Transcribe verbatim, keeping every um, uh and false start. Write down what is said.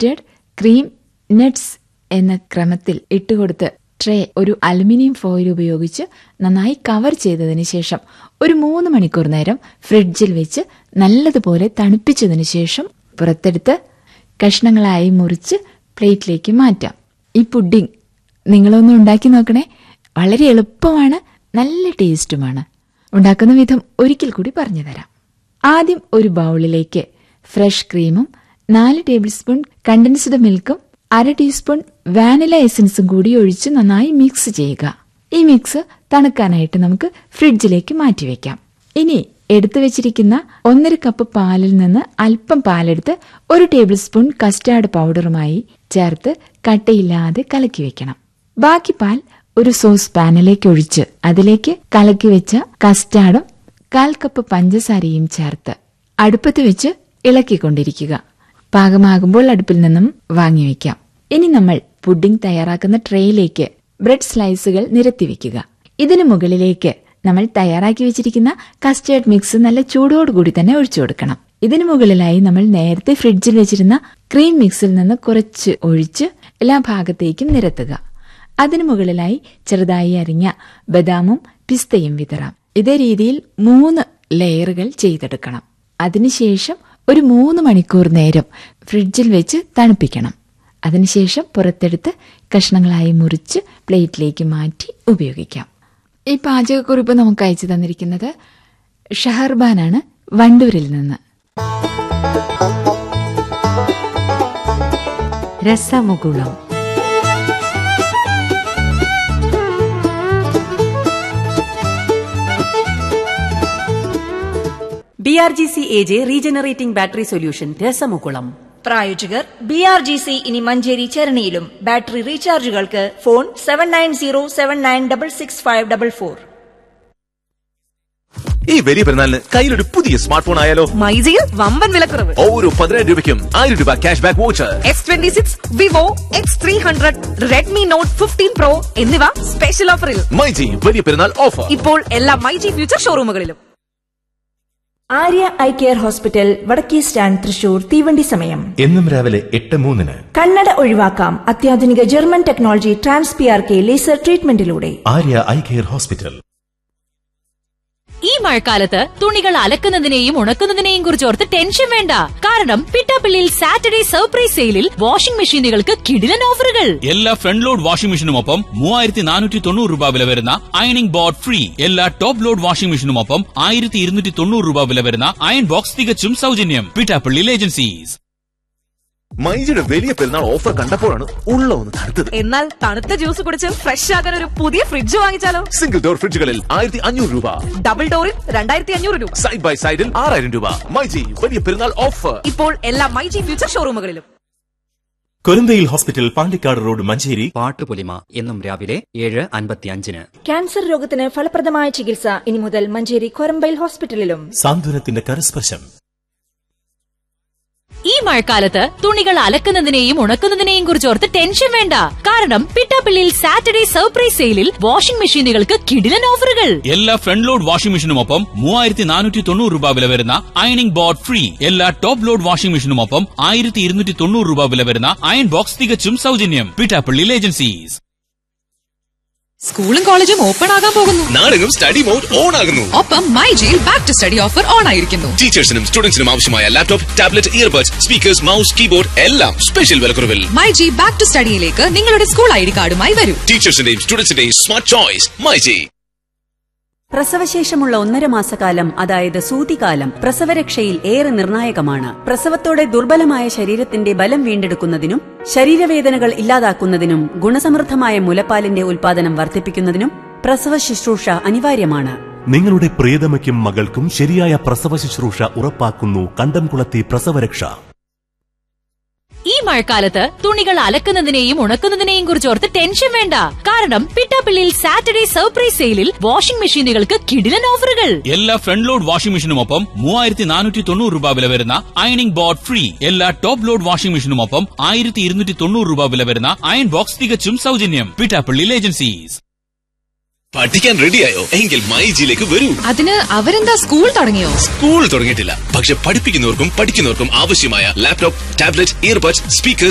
Custard, cream, nuts എന്ന ക്രമത്തിൽ ഇട്ടുകൊടുത്ത് tray ഒരു അലുമിനിയം ഫോയിൽ ഉപയോഗിച്ച് നന്നായി കവർ ചെയ്തതിന് ശേഷം ഒരു മൂന്ന് മണിക്കൂർ നേരം ഫ്രിഡ്ജിൽ വെച്ച് നല്ലതുപോലെ തണുപ്പിച്ചതിന് ശേഷം പുറത്തെടുത്ത് കഷ്ണങ്ങളായി മുറിച്ച് പ്ലേറ്റിലേക്ക് മാറ്റാം. ഈ പുഡിംഗ് നിങ്ങളൊന്ന് ഉണ്ടാക്കി നോക്കണേ. വളരെ എളുപ്പമാണ്, നല്ല ടേസ്റ്റുമാണ്. ഉണ്ടാക്കുന്ന വിധം ഒരിക്കൽ കൂടി പറഞ്ഞു തരാം. ആദ്യം ഒരു ബൗളിലേക്ക് ഫ്രഷ് ക്രീമും നാല് ടേബിൾ സ്പൂൺ കണ്ടൻസ്ഡ് മിൽക്കും അര ടീസ്പൂൺ വാനില എസൻസും കൂടി ഒഴിച്ച് നന്നായി മിക്സ് ചെയ്യുക. ഈ മിക്സ് തണുക്കാനായിട്ട് നമുക്ക് ഫ്രിഡ്ജിലേക്ക് മാറ്റിവെക്കാം. ഇനി എടുത്തു വെച്ചിരിക്കുന്ന ഒന്നര കപ്പ് പാലിൽ നിന്ന് അല്പം പാലെടുത്ത് ഒരു ടേബിൾ സ്പൂൺ കസ്റ്റാർഡ് പൗഡറുമായി ചേർത്ത് കട്ടയില്ലാതെ കലക്കി വെക്കണം. ബാക്കി പാൽ ഒരു സോസ് പാനിലേക്ക് ഒഴിച്ച് അതിലേക്ക് കലക്കി വെച്ച കസ്റ്റാർഡും കാൽ കപ്പ് പഞ്ചസാരയും ചേർത്ത് അടുപ്പത്ത് വെച്ച് ഇളക്കിക്കൊണ്ടിരിക്കുക. പാകമാകുമ്പോൾ അടുപ്പിൽ നിന്നും വാങ്ങിവെക്കാം. ഇനി നമ്മൾ പുഡിംഗ് തയ്യാറാക്കുന്ന ട്രേയിലേക്ക് ബ്രെഡ് സ്ലൈസുകൾ നിരത്തിവെക്കുക. ഇതിനു മുകളിലേക്ക് നമ്മൾ തയ്യാറാക്കി വെച്ചിരിക്കുന്ന കസ്റ്റേർഡ് മിക്സ് നല്ല ചൂടോടുകൂടി തന്നെ ഒഴിച്ചു കൊടുക്കണം. ഇതിനു മുകളിലായി നമ്മൾ നേരത്തെ ഫ്രിഡ്ജിൽ വെച്ചിരുന്ന ക്രീം മിക്സിൽ നിന്ന് കുറച്ച് ഒഴിച്ച് എല്ലാ ഭാഗത്തേക്കും നിരത്തുക. അതിനു മുകളിലായി ചെറുതായി അരിഞ്ഞ ബദാമും പിസ്തയും വിതറാം. ഇതേ രീതിയിൽ മൂന്ന് ലെയറുകൾ ചെയ്തെടുക്കണം. അതിനുശേഷം ഒരു മൂന്ന് മണിക്കൂർ നേരം ഫ്രിഡ്ജിൽ വെച്ച് തണുപ്പിക്കണം. അതിനുശേഷം പുറത്തെടുത്ത് കഷ്ണങ്ങളായി മുറിച്ച് പ്ലേറ്റിലേക്ക് മാറ്റി ഉപയോഗിക്കാം. ഈ പാചകക്കുറിപ്പ് നമുക്ക് അയച്ചു തന്നിരിക്കുന്നത് ഷഹർബാനാണ്, വണ്ടൂരിൽ നിന്ന്. രസമുകുളം. B R G C A J regenerating battery solution രസമുകുളം. പ്രായോജകർ ബി ആർ ജി സി ഇനി Manjeri ചരണിയിലും. Battery റീചാർജുകൾക്ക് phone seven nine zero seven nine double six five double four. ഈ വലിയ പെരുന്നാളിന് കയ്യിലൊരു പുതിയ സ്മാർട്ട് ഫോൺ ആയാലോ? മൈജിയിൽ വമ്പൻ വിലക്കുറവ്. ഓരോ പതിനായിരം രൂപയ്ക്കും ആയിരം രൂപ cash back voucher. X twenty six, Vivo X three hundred, Redmi not fifteen pro എന്നിവ സ്പെഷ്യൽ ഓഫറിൽ. മൈജി വലിയ പെരുന്നാൾ ഓഫർ ഇപ്പോൾ എല്ലാ myG future ഷോറൂമുകളിലും. Arya eye care hospital, വടക്കേ സ്റ്റാൻഡ്, തൃശൂർ. തീവണ്ടി സമയം എന്നും രാവിലെ എട്ട് മൂന്നിന്. കണ്ണട ഒഴിവാക്കാം അത്യാധുനിക German technology trans P R K laser ട്രീറ്റ്മെന്റിലൂടെ. Arya eye care hospital. ഈ മഴക്കാലത്ത് തുണികൾ അലക്കുന്നതിനെയും ഉണക്കുന്നതിനെയും കുറിച്ചോർത്ത് ടെൻഷൻ വേണ്ട. കാരണം പിട്ടാപ്പിള്ളിയിൽ സാറ്റർഡേ സർപ്രൈസ് സെയിലിൽ വാഷിംഗ് മെഷീനുകൾക്ക് കിടിലൻ ഓഫറുകൾ. എല്ലാ ഫ്രണ്ട് ലോഡ് വാഷിംഗ് മെഷീനുമൊപ്പം മൂവായിരത്തി നാനൂറ്റി തൊണ്ണൂറ് രൂപ വില വരുന്ന അയണിംഗ് ബോർഡ് ഫ്രീ. എല്ലാ ടോപ്പ് ലോഡ് വാഷിംഗ് മെഷീനുമൊപ്പം ആയിരത്തി ഇരുന്നൂറ്റി തൊണ്ണൂറ് രൂപ വില വരുന്ന അയൺ ബോക്സ് തികച്ചും സൗജന്യം. പിട്ടാപ്പിള്ളിയിൽ ഏജൻസീസ്. മൈജിയുടെ വലിയ പെരുന്നാൾ ഓഫർ കണ്ടപ്പോഴാണ് ഉള്ള ഒന്ന് തടുത്തത്. എന്നാൽ തണുത്ത ജ്യൂസ് കുടിച്ച് ഫ്രഷ് ആകാൻ ഒരു പുതിയ ഫ്രിഡ്ജ് വാങ്ങിച്ചാലോ? സിംഗിൾ ഡോർ ഫ്രിഡ്ജുകളിൽ ആയിരത്തി അഞ്ഞൂറ് രൂപ, ഡബിൾ ഡോറിൽ രണ്ടായിരത്തി അഞ്ഞൂറ് രൂപ, സൈഡ് ബൈ സൈഡിൽ ആറായിരം രൂപ. മൈജി വലിയ പെരുന്നാൾ ഓഫർ ഇപ്പോൾ എല്ലാ myG future ഷോറൂമുകളിലും. കൊരന്തയിൽ hospital, Pandikkad road, Manjeri. Pattupolima എന്നും രാവിലെ ഏഴ് അൻപത്തിയഞ്ചിന്. ക്യാൻസർ രോഗത്തിന് ഫലപ്രദമായ ചികിത്സ ഇനി മുതൽ മഞ്ചേരി കൊരമ്പയിൽ ഹോസ്പിറ്റലിലും. സാന്ത്വനത്തിന്റെ കരസ്പർശം. ഈ മഴക്കാലത്ത് തുണികൾ അലക്കുന്നതിനെയും ഉണക്കുന്നതിനെയും കുറിച്ചോർത്ത് ടെൻഷൻ വേണ്ട. കാരണം പിട്ടാപ്പിള്ളിയിൽ സാറ്റർഡേ സർപ്രൈസ് സെയിലിൽ വാഷിംഗ് മെഷീനുകൾക്ക് കിടിലൻ ഓഫറുകൾ. എല്ലാ ഫ്രണ്ട് ലോഡ് വാഷിംഗ് മെഷീനുമൊപ്പം മൂവായിരത്തി നാനൂറ്റി തൊണ്ണൂറ് രൂപ വില വരുന്ന അയണിംഗ് ബോർഡ് ഫ്രീ. എല്ലാ ടോപ്പ് ലോഡ് വാഷിംഗ് മെഷീനുമൊപ്പം ആയിരത്തി ഇരുന്നൂറ്റി തൊണ്ണൂറ് രൂപ വില വരുന്ന അയൺ ബോക്സ് തികച്ചും സൗജന്യം. പിട്ടാപ്പിള്ളിയിൽ ഏജൻസീസ്. സ്കൂളും കോളേജും ഓപ്പൺ ആകാൻ പോകുന്നു. നാടെങ്ങും സ്റ്റഡി മോഡ് ഓൺ ആകുന്നു. ഒപ്പം മൈജിയിൽ back to study offer on ആയിരിക്കുന്നു. ടീച്ചേഴ്സിനും സ്റ്റുഡൻസിനും ആവശ്യമായ laptop, tablet, earbuds, speakers, mouse, keyboard എല്ലാം സ്പെഷ്യൽ വിലക്കുറവിൽ. മൈജി ബാക്ക് ടു സ്റ്റഡിയിലേക്ക് നിങ്ങളുടെ സ്കൂൾ ഐ ഡി കാർഡുമായി വരൂ. ടീച്ചേഴ്സിന്റെയും സ്റ്റുഡൻസിന്റെയും സ്മാർട്ട് ചോയ്സ് മൈജി. പ്രസവശേഷമുള്ള ഒന്നര മാസക്കാലം, അതായത് സൂതികാലം, പ്രസവരക്ഷയിൽ ഏറെ നിർണായകമാണ്. പ്രസവത്തോടെ ദുർബലമായ ശരീരത്തിന്റെ ബലം വീണ്ടെടുക്കുന്നതിനും ശരീരവേദനകൾ ഇല്ലാതാക്കുന്നതിനും ഗുണസമൃദ്ധമായ മുലപ്പാലിന്റെ ഉൽപാദനം വർദ്ധിപ്പിക്കുന്നതിനും പ്രസവ ശുശ്രൂഷ അനിവാര്യമാണ്. നിങ്ങളുടെ പ്രിയതമയ്ക്കും മകൾക്കും ശരിയായ പ്രസവ ശുശ്രൂഷ ഉറപ്പാക്കുന്നു കണ്ടംകുളത്തി പ്രസവരക്ഷ. ഈ മഴക്കാലത്ത് തുണികൾ അലക്കുന്നതിനെയും ഉണക്കുന്നതിനെയും കുറിച്ചോർത്ത് ടെൻഷൻ വേണ്ട. കാരണം പിട്ടാപ്പിള്ളിയിൽ സാറ്റർഡേ സർപ്രൈസ് സെയിലിൽ വാഷിംഗ് മെഷീനുകൾക്ക് കിടിലൻ ഓഫറുകൾ. എല്ലാ ഫ്രണ്ട് ലോഡ് വാഷിംഗ് മെഷീനുമൊപ്പം മൂവായിരത്തി നാനൂറ്റി തൊണ്ണൂറ് രൂപ വില വരുന്ന അയണിംഗ് ബോർഡ് ഫ്രീ. എല്ലാ ടോപ്പ് ലോഡ് വാഷിംഗ് മെഷീനുമൊപ്പം ആയിരത്തി ഇരുന്നൂറ്റി തൊണ്ണൂറ് രൂപ വില വരുന്ന അയൺ ബോക്സ് തികച്ചും സൗജന്യം. പിട്ടാപ്പിള്ളിയിൽ ഏജൻസീസ്. പഠിക്കാൻ റെഡിയായോ? എങ്കിൽ മൈജിയിലേക്ക് വരൂ. അതിന് അവരെന്താ സ്കൂൾ തുടങ്ങിയോ? സ്കൂൾ തുടങ്ങിയിട്ടില്ല, പക്ഷെ പഠിപ്പിക്കുന്നവർക്കും പഠിക്കുന്നവർക്കും ആവശ്യമായ ലാപ്ടോപ്പ്, ടാബ്ലറ്റ്, ഇയർബഡ്സ്, സ്പീക്കേഴ്സ്